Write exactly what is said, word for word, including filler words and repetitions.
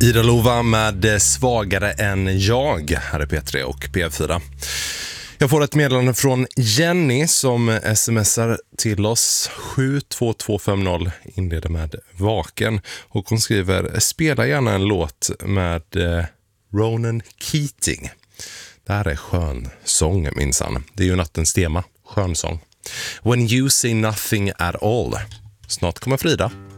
Ida Lova med Svagare än jag. Här är P tre och P fyra. Jag får ett meddelande från Jenny som smsar till oss. Sju två två fem noll inleder med Vaken. Och hon skriver: spela gärna en låt med eh, Ronan Keating. Det här är skön sång minsann. Det är ju nattens tema. Skön sång. When you say nothing at all. Snart kommer Frida.